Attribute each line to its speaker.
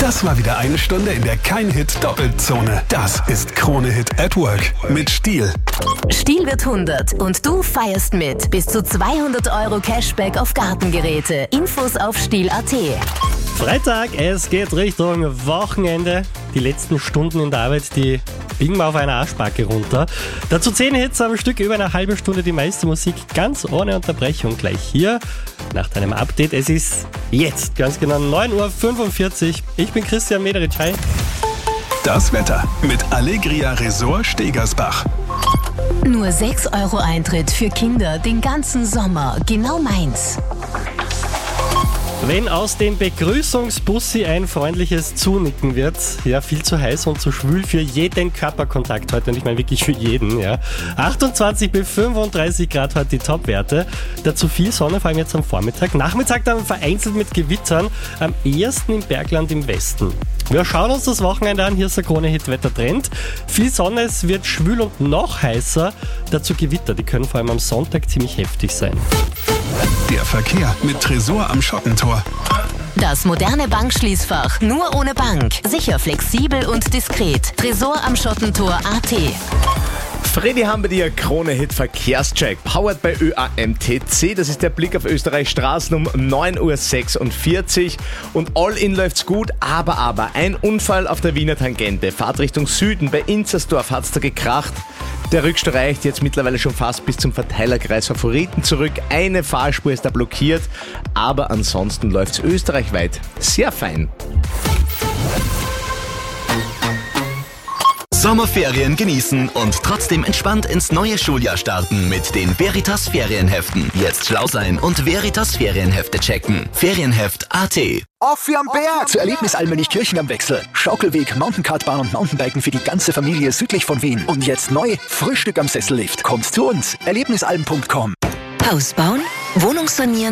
Speaker 1: Das war wieder eine Stunde in der Kein-Hit-Doppelzone. Das ist Krone-Hit at Work mit Stihl.
Speaker 2: Stihl wird 100 und du feierst mit. Bis zu 200 € Cashback auf Gartengeräte. Infos auf Stihl.at.
Speaker 3: Freitag, es geht Richtung Wochenende. Die letzten Stunden in der Arbeit, die biegen wir auf einer Arschbacke runter. Dazu 10 Hits am Stück, über eine halbe Stunde die meiste Musik, ganz ohne Unterbrechung. Gleich hier nach deinem Update. Es ist jetzt, ganz genau 9:45 Uhr. Ich bin Christian Mederitsch. Hi.
Speaker 1: Das Wetter mit Allegria Resort Stegersbach.
Speaker 2: Nur 6 € Eintritt für Kinder den ganzen Sommer. Genau meins.
Speaker 3: Wenn aus dem Begrüßungsbussi ein freundliches Zunicken wird, ja, viel zu heiß und zu schwül für jeden Körperkontakt heute, und ich meine wirklich für jeden, ja. 28 bis 35 Grad heute die Topwerte, dazu viel Sonne, vor allem jetzt am Vormittag. Nachmittag dann vereinzelt mit Gewittern, am ehesten im Bergland im Westen. Wir schauen uns das Wochenende an, hier ist der Krone-Hit-Wettertrend. Viel Sonne, es wird schwül und noch heißer, dazu Gewitter, die können vor allem am Sonntag ziemlich heftig sein.
Speaker 1: Der Verkehr mit Tresor am Schottentor.
Speaker 2: Das moderne Bankschließfach, nur ohne Bank. Sicher, flexibel und diskret. Tresor am Schottentor.at.
Speaker 4: Freddy haben bei dir Krone-Hit Verkehrscheck, powered bei ÖAMTC. Das ist der Blick auf Österreichs Straßen um 9:46 Uhr. Und all in läuft's gut, aber ein Unfall auf der Wiener Tangente. Fahrt Richtung Süden, bei Inzersdorf hat's da gekracht. Der Rückstau reicht jetzt mittlerweile schon fast bis zum Verteilerkreis Favoriten zurück. Eine Fahrspur ist da blockiert, aber ansonsten läuft's österreichweit sehr fein.
Speaker 5: Sommerferien genießen und trotzdem entspannt ins neue Schuljahr starten mit den Veritas Ferienheften. Jetzt schlau sein und Veritas Ferienhefte checken. Ferienheft.at.
Speaker 6: Auf wie am Berg! Zur Erlebnisalm Münchkirchen am Wechsel. Schaukelweg, Mountainkartbahn und Mountainbiken für die ganze Familie südlich von Wien. Und jetzt neu, Frühstück am Sessellift. Kommt zu uns. Erlebnisalm.com.
Speaker 2: Haus bauen, Wohnung sanieren,